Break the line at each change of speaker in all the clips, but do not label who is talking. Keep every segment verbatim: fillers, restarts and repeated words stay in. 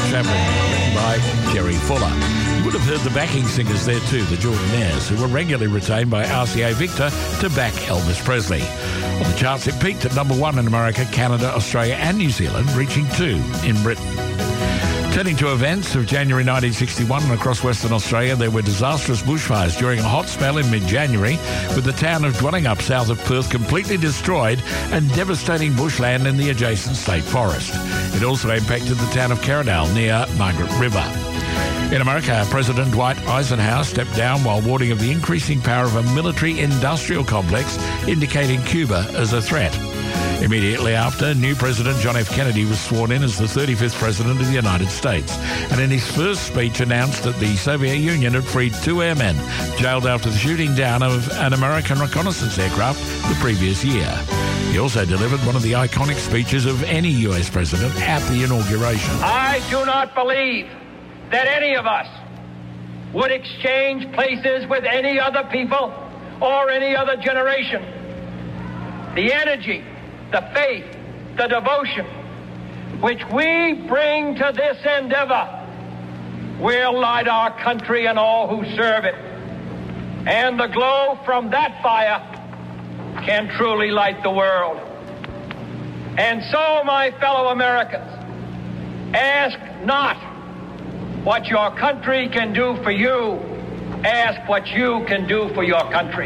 Travelling, written by Jerry Fuller. You would have heard the backing singers there too, the Jordanaires, who were regularly retained by R C A Victor to back Elvis Presley. On the charts, it peaked at number one in America, Canada, Australia and New Zealand, reaching two in Britain. Turning to events of January nineteen sixty-one and across Western Australia, there were disastrous bushfires during a hot spell in mid-January, with the town of Dwellingup south of Perth completely destroyed and devastating bushland in the adjacent state forest. It also impacted the town of Carradale near Margaret River. In America, President Dwight Eisenhower stepped down while warning of the increasing power of a military-industrial complex, indicating Cuba as a threat. Immediately after, new President John F. Kennedy was sworn in as the thirty-fifth President of the United States, and in his first speech announced that the Soviet Union had freed two airmen jailed after the shooting down of an American reconnaissance aircraft the previous year. He also delivered one of the iconic speeches of any U S president at the inauguration.
I do not believe that any of us would exchange places with any other people or any other generation. The energy, the faith, the devotion which we bring to this endeavor will light our country and all who serve it. And the glow from that fire can truly light the world. And so, my fellow Americans, ask not what your country can do for you, ask what you can do for your country.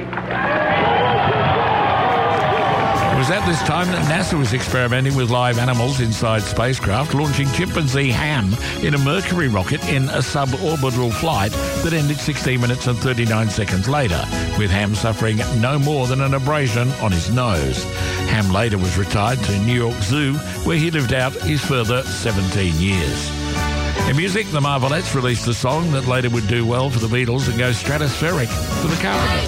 It was at this time that NASA was experimenting with live animals inside spacecraft, launching chimpanzee Ham in a Mercury rocket in a suborbital flight that ended sixteen minutes and thirty-nine seconds later, with Ham suffering no more than an abrasion on his nose. Ham later was retired to New York Zoo, where he lived out his further seventeen years. In music, the Marvelettes released a song that later would do well for the Beatles and go stratospheric for the Carpenters.